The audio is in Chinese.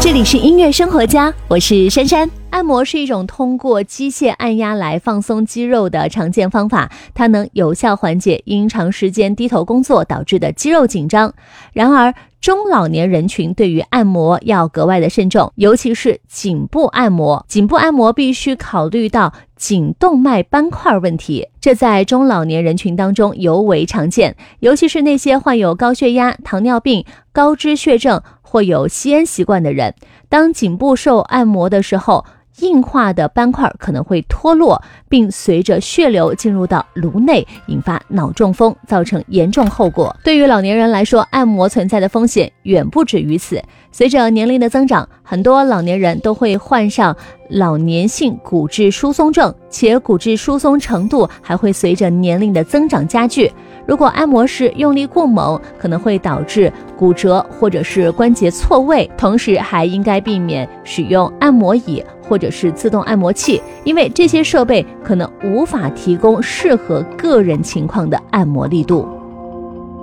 这里是音乐生活家，我是珊珊。按摩是一种通过机械按压来放松肌肉的常见方法，它能有效缓解因长时间低头工作导致的肌肉紧张。然而，中老年人群对于按摩要格外的慎重，尤其是颈部按摩。颈部按摩必须考虑到颈动脉斑块问题，这在中老年人群当中尤为常见，尤其是那些患有高血压、糖尿病、高脂血症或有吸烟习惯的人。当颈部受按摩的时候，硬化的斑块可能会脱落，并随着血流进入到颅内，引发脑中风，造成严重后果。对于老年人来说，按摩存在的风险远不止于此。随着年龄的增长，很多老年人都会患上老年性骨质疏松症，且骨质疏松程度还会随着年龄的增长加剧。如果按摩时用力过猛，可能会导致骨折或者是关节错位，同时还应该避免使用按摩椅或者是自动按摩器，因为这些设备可能无法提供适合个人情况的按摩力度。